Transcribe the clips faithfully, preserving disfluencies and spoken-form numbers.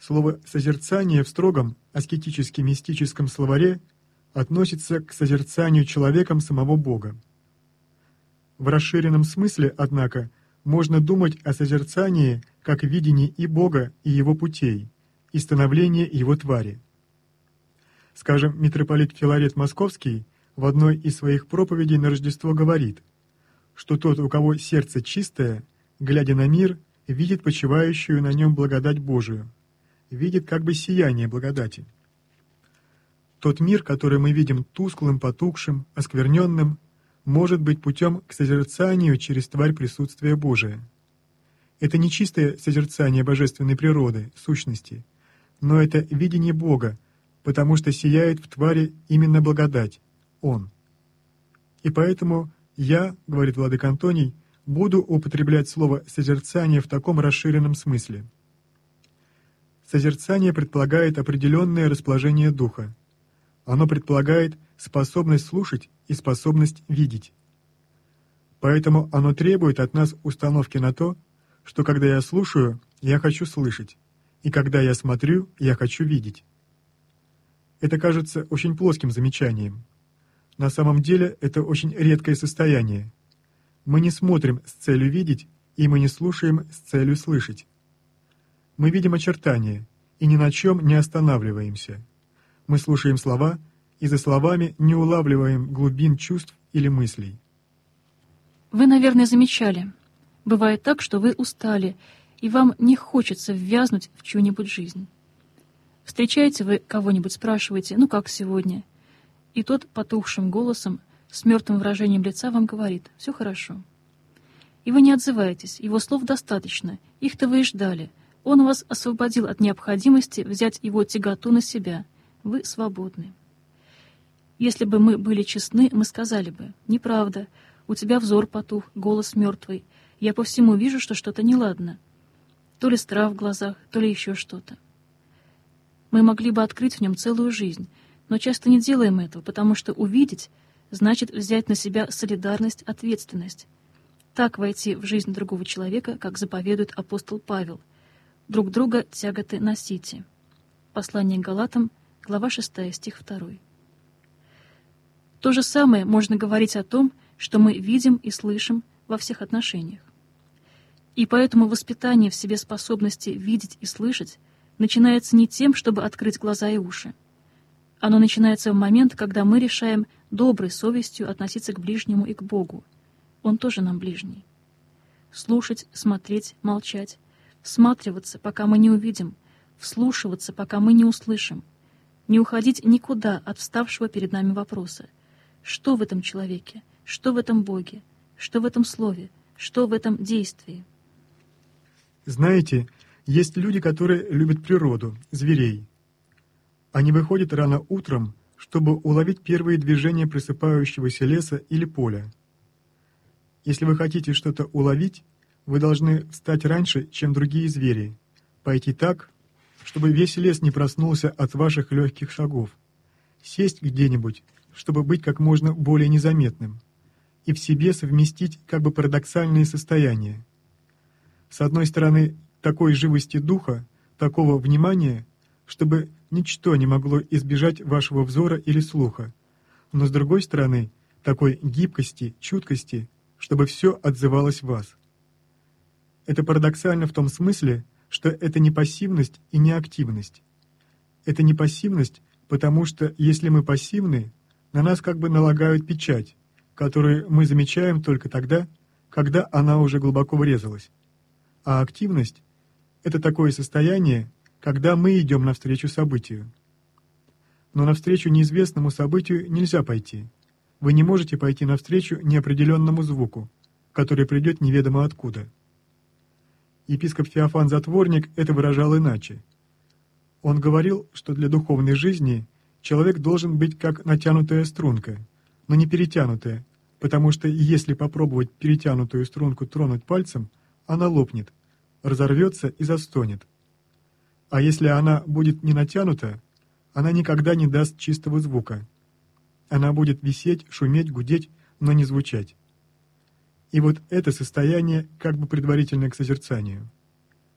Слово «созерцание» в строгом аскетически-мистическом словаре относится к созерцанию человеком самого Бога. В расширенном смысле, однако, можно думать о созерцании как видении и Бога, и Его путей, и становления Его твари. Скажем, митрополит Филарет Московский в одной из своих проповедей на Рождество говорит, что тот, у кого сердце чистое, глядя на мир, видит почивающую на нем благодать Божию, видит как бы сияние благодати. Тот мир, который мы видим тусклым, потухшим, оскверненным, может быть путем к созерцанию через тварь присутствия Божия. Это не чистое созерцание божественной природы, сущности, но это видение Бога, потому что сияет в твари именно благодать, Он. И поэтому я, говорит владыка Антоний, буду употреблять слово «созерцание» в таком расширенном смысле. Созерцание предполагает определенное расположение духа. Оно предполагает способность слушать и способность видеть. Поэтому оно требует от нас установки на то, что когда я слушаю, я хочу слышать, и когда я смотрю, я хочу видеть. Это кажется очень плоским замечанием. На самом деле это очень редкое состояние. Мы не смотрим с целью видеть, и мы не слушаем с целью слышать. Мы видим очертания, и ни на чем не останавливаемся. Мы слушаем слова, и за словами не улавливаем глубин чувств или мыслей. Вы, наверное, замечали. Бывает так, что вы устали, и вам не хочется ввязнуть в чью-нибудь жизнь. Встречаете вы кого-нибудь, спрашиваете, ну как сегодня? И тот потухшим голосом, с мертвым выражением лица вам говорит, все хорошо. И вы не отзываетесь, его слов достаточно, их-то вы и ждали. Он вас освободил от необходимости взять его тяготу на себя. Вы свободны. Если бы мы были честны, мы сказали бы, неправда, у тебя взор потух, голос мертвый, я по всему вижу, что что-то неладно. То ли страх в глазах, то ли еще что-то. Мы могли бы открыть в нем целую жизнь, но часто не делаем этого, потому что увидеть значит взять на себя солидарность, ответственность. Так войти в жизнь другого человека, как заповедует апостол Павел. Друг друга тяготы носите. Послание к Галатам, глава шестая, стих второй. То же самое можно говорить о том, что мы видим и слышим во всех отношениях. И поэтому воспитание в себе способности видеть и слышать начинается не тем, чтобы открыть глаза и уши. Оно начинается в момент, когда мы решаем доброй совестью относиться к ближнему и к Богу. Он тоже нам ближний. Слушать, смотреть, молчать, всматриваться, пока мы не увидим, вслушиваться, пока мы не услышим, не уходить никуда от вставшего перед нами вопроса. Что в этом человеке? Что в этом Боге? Что в этом слове? Что в этом действии? Знаете, есть люди, которые любят природу, зверей. Они выходят рано утром, чтобы уловить первые движения просыпающегося леса или поля. Если вы хотите что-то уловить, вы должны встать раньше, чем другие звери, пойти так, чтобы весь лес не проснулся от ваших легких шагов, сесть где-нибудь, чтобы быть как можно более незаметным, и в себе совместить как бы парадоксальные состояния. С одной стороны, такой живости духа, такого внимания, чтобы ничто не могло избежать вашего взора или слуха, но с другой стороны, такой гибкости, чуткости, чтобы все отзывалось в вас. Это парадоксально в том смысле, что это не пассивность и не активность. Это не пассивность, потому что если мы пассивны, на нас как бы налагают печать, которую мы замечаем только тогда, когда она уже глубоко врезалась. А активность — это такое состояние, когда мы идем навстречу событию. Но навстречу неизвестному событию нельзя пойти. Вы не можете пойти навстречу неопределенному звуку, который придет неведомо откуда. Епископ Феофан Затворник это выражал иначе. Он говорил, что для духовной жизни человек должен быть как натянутая струнка, но не перетянутая, потому что если попробовать перетянутую струнку тронуть пальцем, она лопнет, разорвется и застонет. А если она будет не натянута, она никогда не даст чистого звука. Она будет висеть, шуметь, гудеть, но не звучать. И вот это состояние как бы предварительное к созерцанию.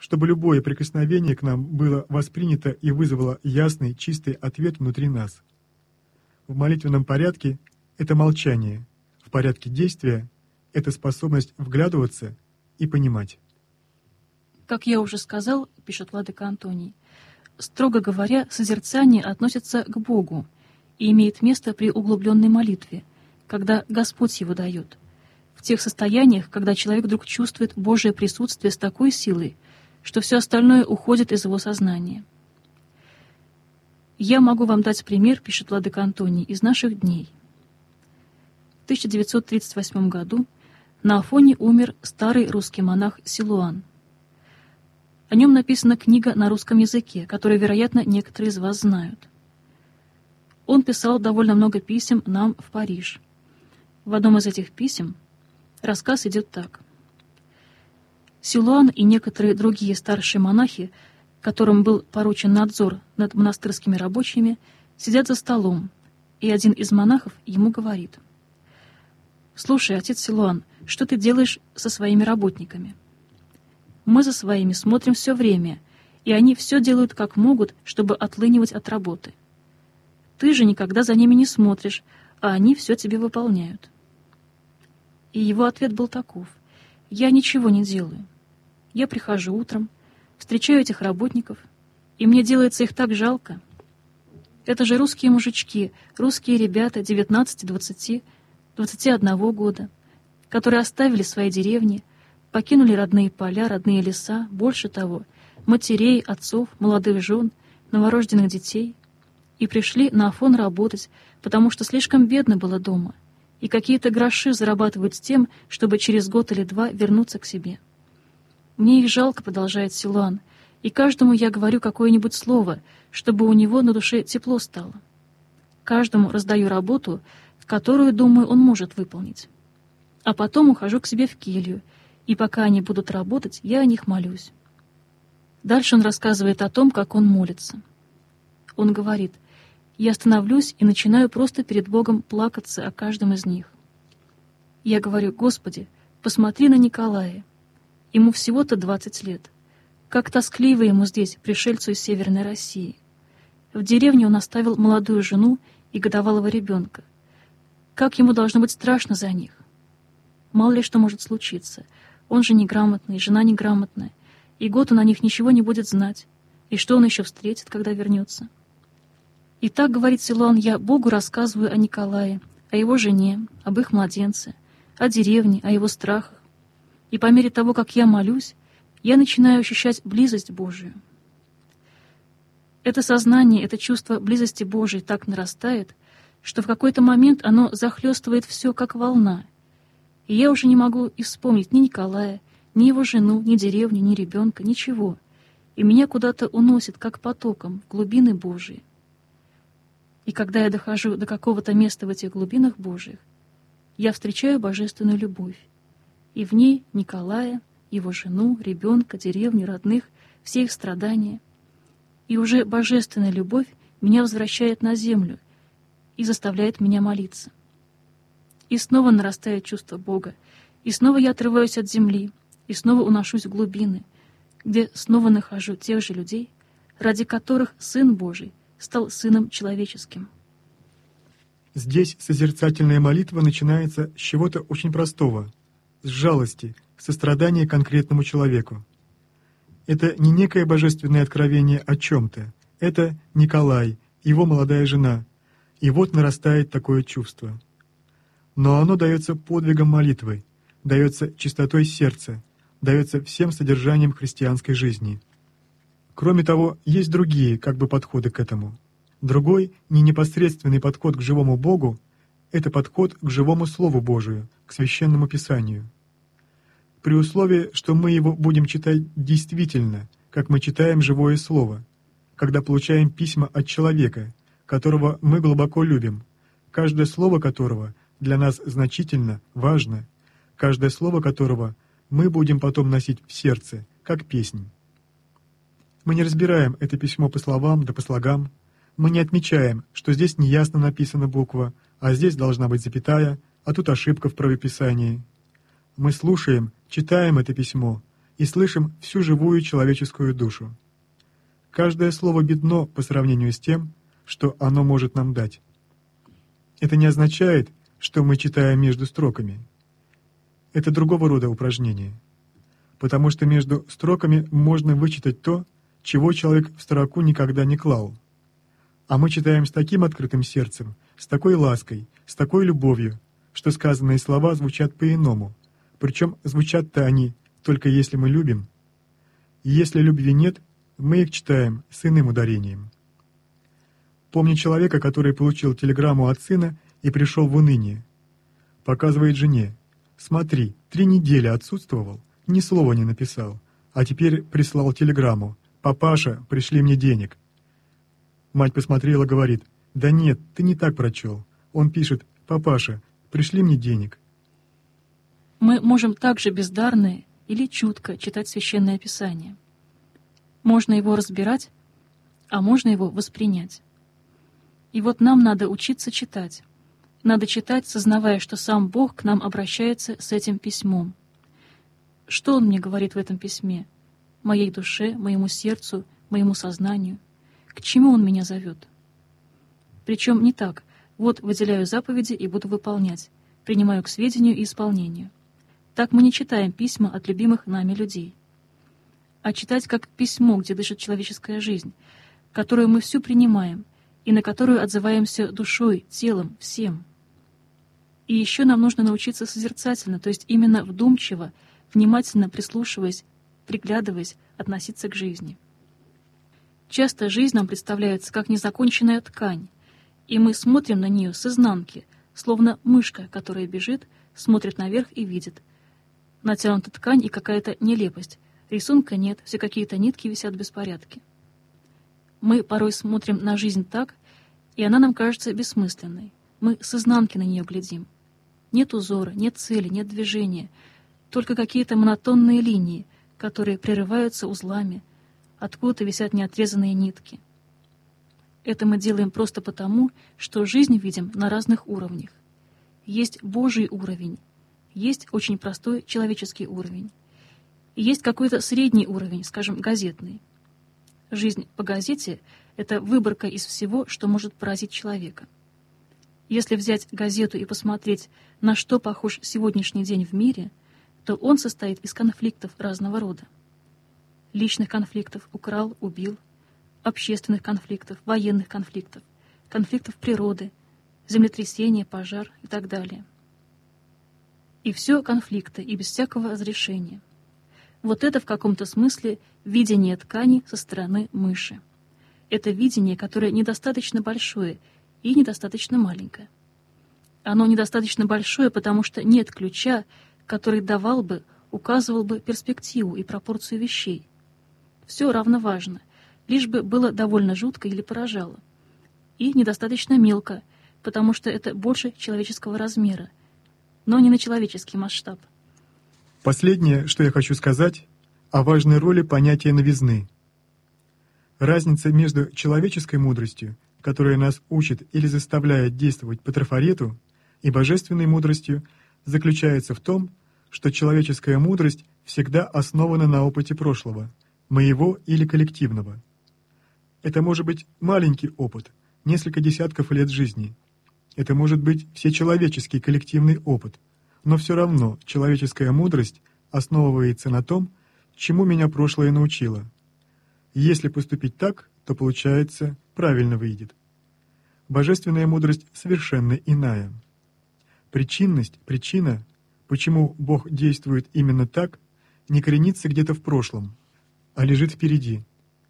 чтобы любое прикосновение к нам было воспринято и вызвало ясный, чистый ответ внутри нас. В молитвенном порядке это молчание, в порядке действия это способность вглядываться и понимать. Как я уже сказал, пишет владыка Антоний, строго говоря, созерцание относится к Богу и имеет место при углубленной молитве, когда Господь его дает, в тех состояниях, когда человек вдруг чувствует Божие присутствие с такой силой, что все остальное уходит из его сознания. Я могу вам дать пример, пишет владыка Антоний, из наших дней. В тысяча девятьсот тридцать восьмом году на Афоне умер старый русский монах Силуан. О нем написана книга на русском языке, которую, вероятно, некоторые из вас знают. Он писал довольно много писем нам в Париж. В одном из этих писем рассказ идет так. Силуан и некоторые другие старшие монахи, которым был поручен надзор над монастырскими рабочими, сидят за столом, и один из монахов ему говорит: «Слушай, отец Силуан, что ты делаешь со своими работниками? Мы за своими смотрим все время, и они все делают как могут, чтобы отлынивать от работы. Ты же никогда за ними не смотришь, а они все тебе выполняют». И его ответ был таков: «Я ничего не делаю. Я прихожу утром, встречаю этих работников, и мне делается их так жалко. Это же русские мужички, русские ребята девятнадцати, двадцати, двадцати одного года, которые оставили свои деревни, покинули родные поля, родные леса, больше того, матерей, отцов, молодых жен, новорожденных детей, и пришли на Афон работать, потому что слишком бедно было дома, и какие-то гроши зарабатывают с тем, чтобы через год или два вернуться к себе. Мне их жалко», — продолжает Силуан, «и каждому я говорю какое-нибудь слово, чтобы у него на душе тепло стало. Каждому раздаю работу, которую, думаю, он может выполнить. А потом ухожу к себе в келью, и пока они будут работать, я о них молюсь». Дальше он рассказывает о том, как он молится. Он говорит: «Я становлюсь и начинаю просто перед Богом плакаться о каждом из них. Я говорю: Господи, посмотри на Николая. Ему всего-то двадцать лет. Как тоскливо ему здесь, пришельцу из Северной России. В деревне он оставил молодую жену и годовалого ребенка. Как ему должно быть страшно за них? Мало ли что может случиться. Он же неграмотный, жена неграмотная, и год он о них ничего не будет знать. И что он еще встретит, когда вернется? И так, говорит Силуан, я Богу рассказываю о Николае, о его жене, об их младенце, о деревне, о его страхах. И по мере того, как я молюсь, я начинаю ощущать близость Божию. Это сознание, это чувство близости Божией так нарастает, что в какой-то момент оно захлестывает все, как волна. И я уже не могу и вспомнить ни Николая, ни его жену, ни деревню, ни ребенка, ничего. И меня куда-то уносит, как потоком, в глубины Божии. И когда я дохожу до какого-то места в этих глубинах Божьих, я встречаю божественную любовь. И в ней Николая, его жену, ребенка, деревню, родных, все их страдания. И уже божественная любовь меня возвращает на землю и заставляет меня молиться. И снова нарастает чувство Бога, и снова я отрываюсь от земли, и снова уношусь в глубины, где снова нахожу тех же людей, ради которых Сын Божий стал Сыном Человеческим. Здесь созерцательная молитва начинается с чего-то очень простого, с жалости, сострадания конкретному человеку. Это не некое божественное откровение о чем-то, это Николай, его молодая жена, и вот нарастает такое чувство. Но оно дается подвигом молитвы, дается чистотой сердца, дается всем содержанием христианской жизни. Кроме того, есть другие как бы подходы к этому. Другой, не непосредственный подход к живому Богу — это подход к живому Слову Божию, к Священному Писанию. При условии, что мы его будем читать действительно, как мы читаем живое Слово, когда получаем письма от человека, которого мы глубоко любим, каждое слово которого для нас значительно, важно, каждое слово которого мы будем потом носить в сердце, как песнь. Мы не разбираем это письмо по словам да по слогам, мы не отмечаем, что здесь неясно написана буква, а здесь должна быть запятая, а тут ошибка в правописании. Мы слушаем, читаем это письмо, и слышим всю живую человеческую душу. Каждое слово бедно по сравнению с тем, что оно может нам дать. Это не означает, что мы читаем между строками. Это другого рода упражнение, потому что между строками можно вычитать то, чего человек в строку никогда не клал. А мы читаем с таким открытым сердцем, с такой лаской, с такой любовью, что сказанные слова звучат по-иному, причем звучат-то они только если мы любим. И если любви нет, мы их читаем с иным ударением. Помню человека, который получил телеграмму от сына и пришел в уныние. Показывает жене: «Смотри, три недели отсутствовал, ни слова не написал, а теперь прислал телеграмму: «Папаша, пришли мне денег». Мать посмотрела, говорит: «Да нет, ты не так прочел. Он пишет: «Папаша, пришли мне денег».». Мы можем также бездарно или чутко читать Священное Писание. Можно его разбирать, а можно его воспринять. И вот нам надо учиться читать. Надо читать, сознавая, что сам Бог к нам обращается с этим письмом. Что Он мне говорит в этом письме? Моей душе, моему сердцу, моему сознанию? К чему Он меня зовет? Причем не так: вот выделяю заповеди и буду выполнять, принимаю к сведению и исполнению. Так мы не читаем письма от любимых нами людей. А читать как письмо, где дышит человеческая жизнь, которую мы всю принимаем и на которую отзываемся душой, телом, всем. И еще нам нужно научиться созерцательно, то есть именно вдумчиво, внимательно прислушиваясь, приглядываясь, относиться к жизни. Часто жизнь нам представляется как незаконченная ткань, и мы смотрим на нее с изнанки, словно мышка, которая бежит, смотрит наверх и видит: натянута ткань и какая-то нелепость, рисунка нет, все какие-то нитки висят в беспорядке. Мы порой смотрим на жизнь так, и она нам кажется бессмысленной. Мы с изнанки на нее глядим. Нет узора, нет цели, нет движения, только какие-то монотонные линии, которые прерываются узлами, откуда-то висят неотрезанные нитки. Это мы делаем просто потому, что жизнь видим на разных уровнях. Есть Божий уровень, есть очень простой человеческий уровень, и есть какой-то средний уровень, скажем, газетный. Жизнь по газете — это выборка из всего, что может поразить человека. Если взять газету и посмотреть, на что похож сегодняшний день в мире, то он состоит из конфликтов разного рода. Личных конфликтов — украл, убил, общественных конфликтов, военных конфликтов, конфликтов природы, землетрясения, пожар и так далее. И все конфликты, и без всякого разрешения. Вот это в каком-то смысле видение ткани со стороны мыши. Это видение, которое недостаточно большое и недостаточно маленькое. Оно недостаточно большое, потому что нет ключа, который давал бы, указывал бы перспективу и пропорцию вещей. Все равно важно, лишь бы было довольно жутко или поражало. И недостаточно мелко, потому что это больше человеческого размера, но не на человеческий масштаб. Последнее, что я хочу сказать, о важной роли понятия новизны. Разница между человеческой мудростью, которая нас учит или заставляет действовать по трафарету, и божественной мудростью заключается в том, что человеческая мудрость всегда основана на опыте прошлого, моего или коллективного. Это может быть маленький опыт, несколько десятков лет жизни. Это может быть всечеловеческий коллективный опыт, но все равно человеческая мудрость основывается на том, чему меня прошлое научило. Если поступить так, то, получается, правильно выйдет. Божественная мудрость совершенно иная. Причинность, причина, почему Бог действует именно так, не коренится где-то в прошлом, а лежит впереди.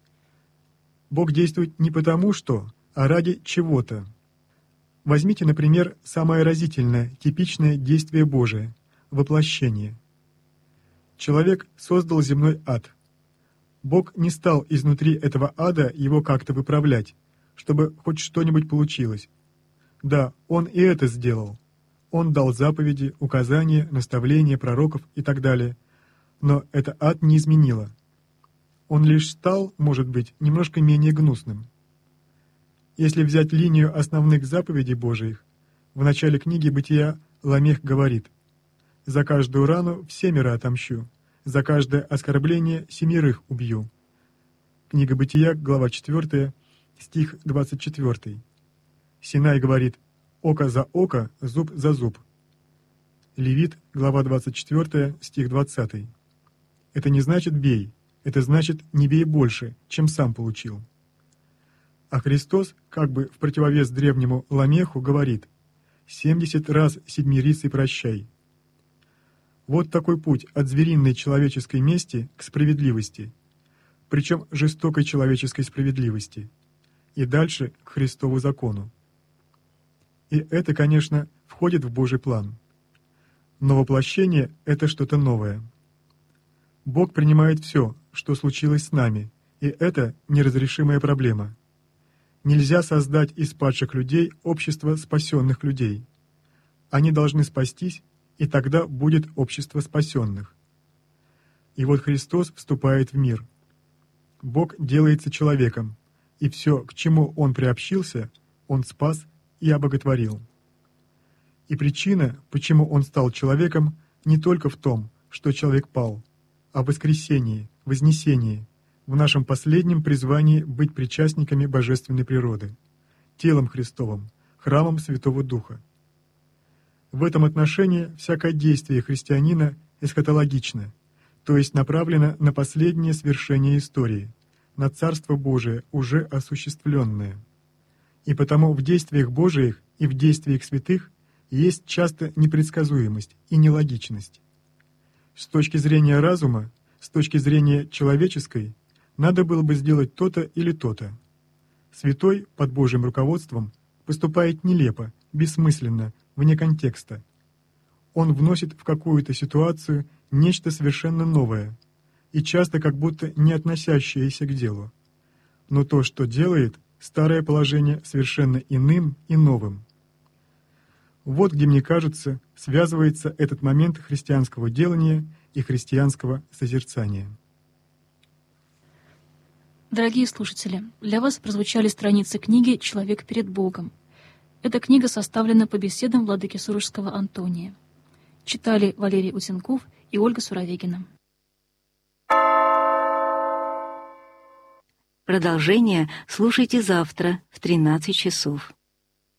Бог действует не потому что, а ради чего-то. Возьмите, например, самое разительное, типичное действие Божие — воплощение. Человек создал земной ад. Бог не стал изнутри этого ада его как-то выправлять, чтобы хоть что-нибудь получилось. Да, Он и это сделал. Он дал заповеди, указания, наставления пророков и так далее. Но это ад не изменило. Он лишь стал, может быть, немножко менее гнусным. Если взять линию основных заповедей Божиих, в начале книги «Бытия» Ламех говорит: «За каждую рану всемеро отомщу, за каждое оскорбление семерых убью». Книга Бытия, глава четвёртая, стих двадцать четвёртый. Синай говорит: «Око за око, зуб за зуб». Левит, глава двадцать четвёртая, стих двадцатый. Это не значит «бей», это значит «не бей больше, чем сам получил». А Христос, как бы в противовес древнему Ламеху, говорит: «семьдесят раз седмирицей прощай». Вот такой путь от звериной человеческой мести к справедливости, причем жестокой человеческой справедливости, и дальше к Христову закону. И это, конечно, входит в Божий план. Но воплощение — это что-то новое. Бог принимает все, что случилось с нами, и это неразрешимая проблема. Нельзя создать из падших людей общество спасенных людей. Они должны спастись, и тогда будет общество спасенных. И вот Христос вступает в мир. Бог делается человеком, и все, к чему Он приобщился, Он спас и обоготворил. И причина, почему Он стал человеком, не только в том, что человек пал, а в воскресении, вознесении, в нашем последнем призвании быть причастниками божественной природы, телом Христовым, храмом Святого Духа. В этом отношении всякое действие христианина эсхатологично, то есть направлено на последнее свершение истории, на Царство Божие, уже осуществленное. И потому в действиях Божиих и в действиях святых есть часто непредсказуемость и нелогичность. С точки зрения разума, с точки зрения человеческой, надо было бы сделать то-то или то-то. Святой под Божьим руководством поступает нелепо, бессмысленно, вне контекста. Он вносит в какую-то ситуацию нечто совершенно новое и часто как будто не относящееся к делу. Но то, что делает, старое положение совершенно иным и новым. Вот где, мне кажется, связывается этот момент христианского делания и христианского созерцания. Дорогие слушатели, для вас прозвучали страницы книги «Человек перед Богом». Эта книга составлена по беседам владыки Сурожского Антония. Читали Валерий Утенков и Ольга Суровегина. Продолжение слушайте завтра в тринадцать часов.